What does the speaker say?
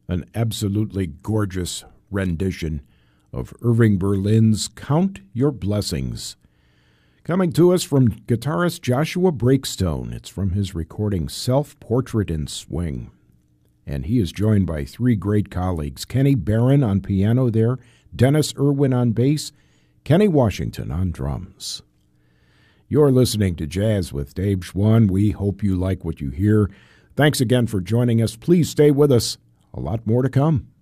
An absolutely gorgeous rendition of Irving Berlin's Count Your Blessings. Coming to us from guitarist Joshua Breakstone. It's from his recording Self-Portrait in Swing. And he is joined by three great colleagues, Kenny Barron on piano there, Dennis Irwin on bass, Kenny Washington on drums. You're listening to Jazz with Dave Schwann. We hope you like what you hear. Thanks again for joining us. Please stay with us. A lot more to come.